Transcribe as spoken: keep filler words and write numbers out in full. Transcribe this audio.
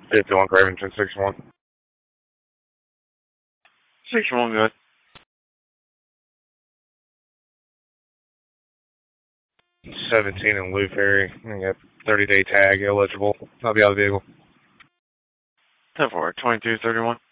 fifty-one Cravington, six one. six one, good. seventeen in Lou Ferry. I got thirty day tag eligible. I'll be out of the vehicle. ten four, twenty-two thirty-one.